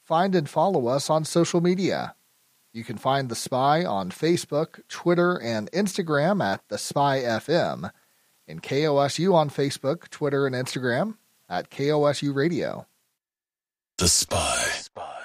find and follow us on social media. You can find The Spy on Facebook, Twitter, and Instagram at The Spy FM, and KOSU on Facebook, Twitter, and Instagram at KOSU Radio. The Spy.